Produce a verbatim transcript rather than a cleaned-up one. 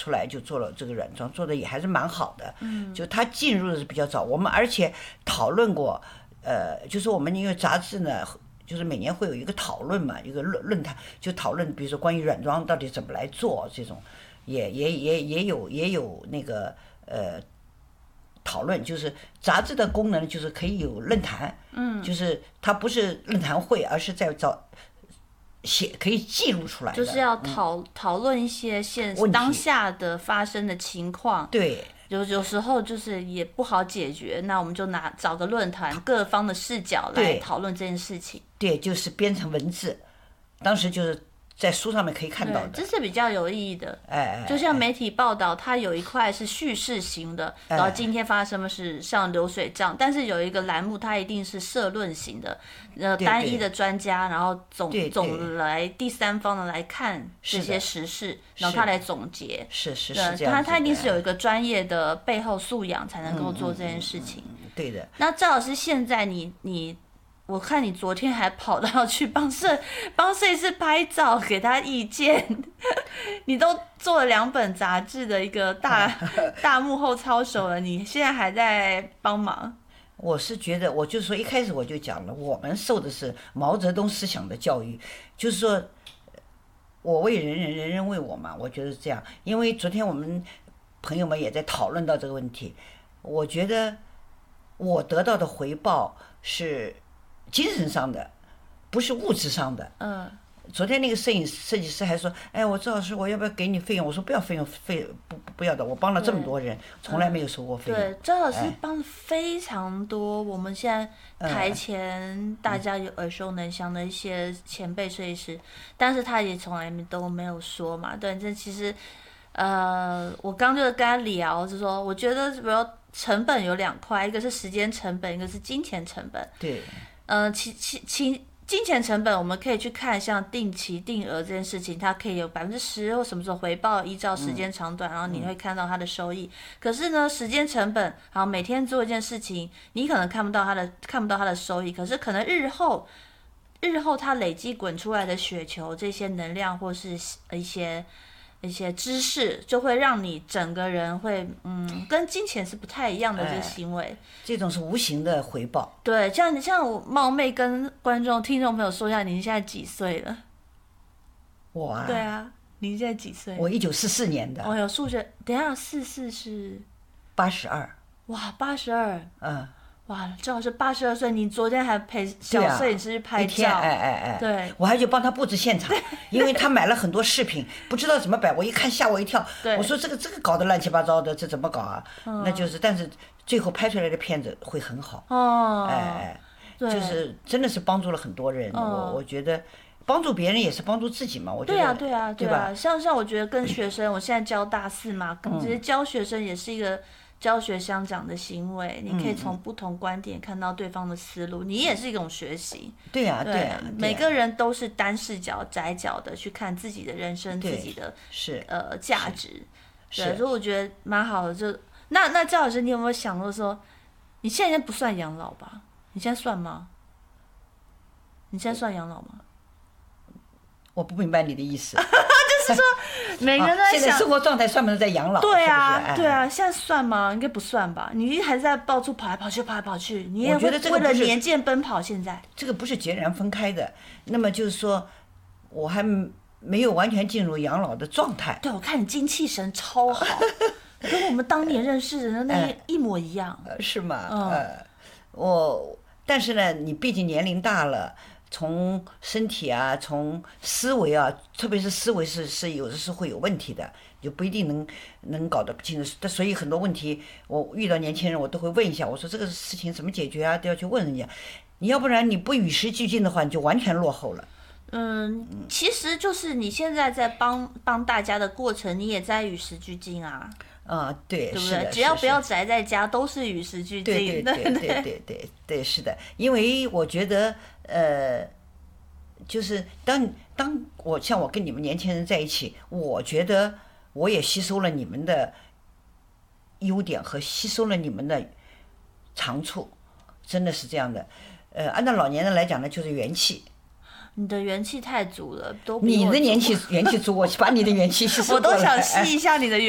出来就做了这个软装，做的也还是蛮好的。嗯，就他进入的是比较早，我们而且讨论过，呃，就是我们因为杂志呢。就是每年会有一个讨论嘛，一个论论坛，就讨论，比如说关于软装到底怎么来做这种，也也也也有也有那个呃讨论，就是杂志的功能就是可以有论坛，嗯，就是它不是论坛会，而是在找写可以记录出来的， 就是要讨、嗯、讨论一些现当下的发生的情况， 对。 有有时候就是也不好解决，那我们就拿找个论坛，各方的视角来讨论这件事情。 对，就是编成文字，当时就是在书上面可以看到的， 这是比较有意义的。 哎， 就像媒体报道，它有一块是叙事型的， 哎、 然后今天发生什么事，像流水账，但是有一个栏目，它一定是社论型的，呃，单一的专家，然后总对对总来第三方的来看这些时事，然后他来总结。 是是是这样，他他一定是有一个专业的背后素养才能够做这件事情。 嗯嗯嗯、对的。 那赵老师，现在你你。我看你昨天还跑到去帮摄帮摄影师拍照，给他意见，你都做了两本杂志的一个大大幕后操手了，你现在还在帮忙？ 我是觉得，我就说一开始我就讲了，我们受的是毛泽东思想的教育，就是说，我为人人，人人为我嘛，我觉得是这样。因为昨天我们朋友们也在讨论到这个问题，我觉得我得到的回报是。精神上的，不是物质上的。 嗯。 昨天那个摄影设计师还说：“哎，我赵老师，我要不要给你费用？”我说：“不要费用，费不不要的。我帮了这么多人，从来没有收过费用。” 对，赵老师帮了非常多。哎、我们现在台前大家有耳熟能详的一些前辈设计师，嗯、但是他也从来都没有说嘛。对，这其实，呃，我刚就跟他聊，就说我觉得比如成本有两块，一个是时间成本，一个是金钱成本。 对。 呃，其其其金钱成本，我们可以去看像定期定额这件事情，它可以有百分之十或什么时候回报，依照时间长短，嗯、然后你会看到它的收益。嗯、可是呢，时间成本，好，每天做一件事情，你可能看不到它的看不到它的收益，可是可能日后日后它累积滚出来的雪球，这些能量或是一些。一些知识就会让你整个人会嗯，跟金钱是不太一样的这个行为、哎， 这种是无形的回报。 对，像像我冒昧跟观众、听众朋友说一下，您现在几岁了？ 我啊？ 对啊，您现在几岁？ 我一九四四年的。 哦，有数学，等一下四四是八十二。 哇，八十二。 嗯。 哇，正好是八十二岁，你昨天还陪小摄影师去拍照， 啊、哎哎哎， 对， 我还去帮他布置现场，因为他买了很多饰品，不知道怎么摆，我一看吓我一跳，我说这个这个搞得乱七八糟的，这怎么搞啊？嗯、那就是，但是最后拍出来的片子会很好， 哦， 哎，就是真的是帮助了很多人， 嗯、 我我觉得。帮助别人也是帮助自己嘛，我觉得。 对啊，对啊， 对啊。像像我觉得跟学生，我现在教大四嘛，跟这些教学生也是一个教学相长的行为。嗯、你可以从不同观点看到对方的思路，嗯、你也是一种学习。 对啊，对啊。 每个人都是单视角、窄角的去看自己的人生、自己的是呃价值。对，所以我觉得蛮好的。就那那赵老师，你有没有想过说，你现在不算养老吧？你现在算吗？你现在算养老吗？ 我不明白你的意思， 就是说每个人都在想、 啊、现在生活状态算不能在养老？ 对啊， 是是对啊，现在算吗？应该不算吧？你还是在到处跑来跑去，跑来跑去，你也会为了年鉴奔跑。现在这个不是截然分开的，那么就是说，我还没有完全进入养老的状态。 对，我看你精气神超好，跟我们当年认识的那一模一样。 呃、是吗？嗯、呃，我但是呢，你毕竟年龄大了。从身体啊，从思维啊，特别是思维是是有的是会有问题的，就不一定能能搞得清楚。所以很多问题，我遇到年轻人，我都会问一下，我说这个事情怎么解决啊，都要去问人家。你要不然你不与时俱进的话，你就完全落后了。 嗯，其实就是你现在在帮帮大家的过程，你也在与时俱进啊。 啊，对， 对不对？只要不要宅在家，都是与时俱进。 对对对对对对对，是的。因为我觉得，呃，就是当当我像我跟你们年轻人在一起，我觉得我也吸收了你们的优点和吸收了你们的长处，真的是这样的。呃，按照老年人来讲呢，就是元气。 你的元气太足了，都你的元气元气足，我把你的元气吸收过来。 我都想吸一下你的元气。